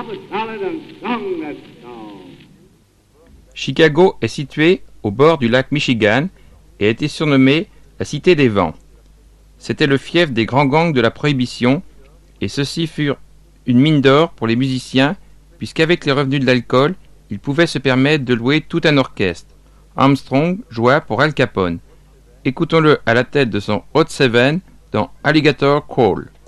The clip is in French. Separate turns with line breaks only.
Chicago est située au bord du lac Michigan et a été surnommée la Cité des Vents. C'était le fief des grands gangs de la Prohibition, et ceux-ci furent une mine d'or pour les musiciens, puisqu'avec les revenus de l'alcool, ils pouvaient se permettre de louer tout un orchestre. Armstrong joua pour Al Capone. Écoutons-le à la tête de son Hot Seven dans Alligator Call.